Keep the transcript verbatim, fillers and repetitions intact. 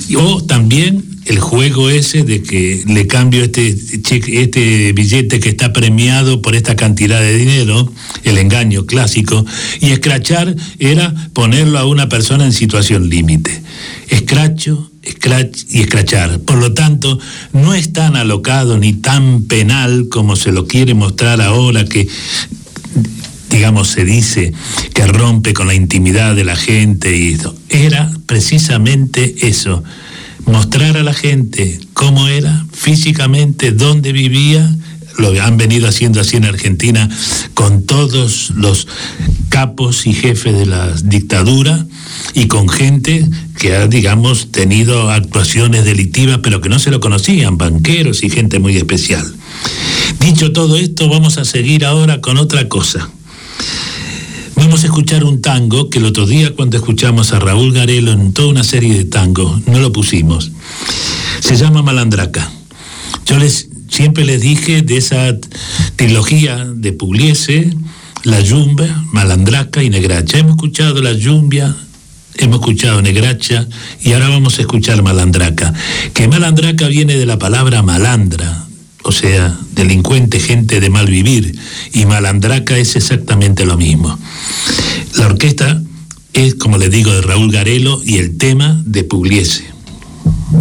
O también el juego ese de que le cambio este cheque, este billete que está premiado por esta cantidad de dinero, el engaño clásico, y escrachar era ponerlo a una persona en situación límite. Escracho, scratch y escrachar. Por lo tanto, no es tan alocado ni tan penal como se lo quiere mostrar ahora, que digamos se dice que rompe con la intimidad de la gente, y eso. Era precisamente eso, mostrar a la gente cómo era físicamente, dónde vivía. Lo han venido haciendo así en Argentina con todos los capos y jefes de la dictadura, y con gente que ha, digamos, tenido actuaciones delictivas, pero que no se lo conocían, banqueros y gente muy especial. Dicho todo esto, vamos a seguir ahora con otra cosa. Vamos a escuchar un tango que el otro día, cuando escuchamos a Raúl Garelo en toda una serie de tangos, no lo pusimos. Se llama Malandraca. Yo les siempre les dije de esa trilogía de Pugliese, La Yumbia, Malandraca y Negracha. Hemos escuchado La Yumbia, hemos escuchado Negracha, y ahora vamos a escuchar Malandraca. Que Malandraca viene de la palabra malandra, o sea, delincuente, gente de mal vivir, y Malandraca es exactamente lo mismo. La orquesta es, como les digo, de Raúl Garelo y el tema de Pugliese.